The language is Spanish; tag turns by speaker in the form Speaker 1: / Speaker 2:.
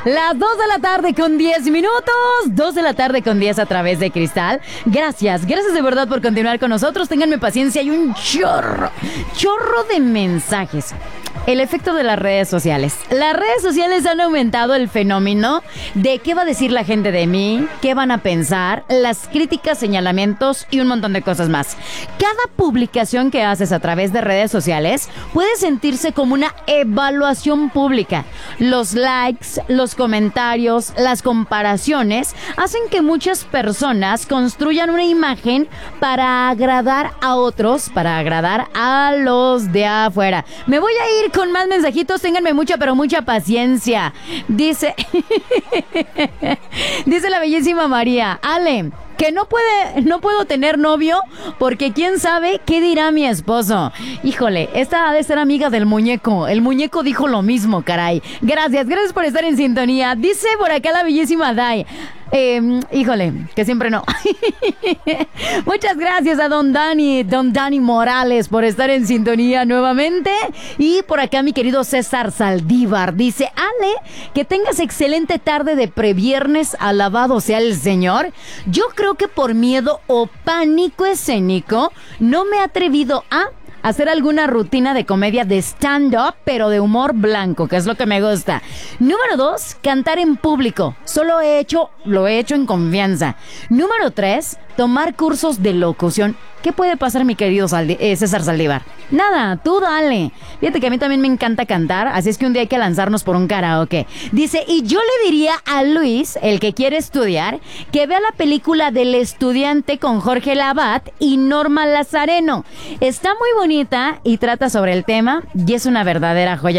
Speaker 1: Las 2 de la tarde con 10 minutos. 2 de la tarde con 10 a través de Cristal. Gracias de verdad por continuar con nosotros. Ténganme paciencia, hay un chorro de mensajes. El efecto de las redes sociales. Las redes sociales han aumentado el fenómeno de qué va a decir la gente de mí, qué van a pensar, las críticas, señalamientos y un montón de cosas más. Cada publicación que haces a través de redes sociales puede sentirse como una evaluación pública. Los likes, los comentarios, las comparaciones hacen que muchas personas construyan una imagen para agradar a otros, para agradar a los de afuera. Me voy a ir con más mensajitos, ténganme mucha paciencia. Dice la bellísima María, Ale, que no puedo tener novio porque quién sabe qué dirá mi esposo. Híjole, esta ha de ser amiga del muñeco. El muñeco dijo lo mismo, caray. Gracias por estar en sintonía. Dice por acá la bellísima Dai. Híjole, que siempre no. Muchas gracias a don Dani Morales por estar en sintonía nuevamente. Y por acá mi querido César Saldívar dice, Ale, que tengas excelente tarde de previernes, alabado sea el Señor. Yo creo que por miedo o pánico escénico no me he atrevido a hacer alguna rutina de comedia de stand-up, pero de humor blanco, que es lo que me gusta. Número 2, cantar en público. Lo he hecho en confianza. Número 3, tomar cursos de locución. ¿Qué puede pasar, mi querido César Saldívar? Nada, tú dale. Fíjate que a mí también me encanta cantar, así es que un día hay que lanzarnos por un karaoke. Dice, y yo le diría a Luis, el que quiere estudiar, que vea la película del estudiante con Jorge Lavat y Norma Lazareno. Está muy bonita y trata sobre el tema y es una verdadera joya.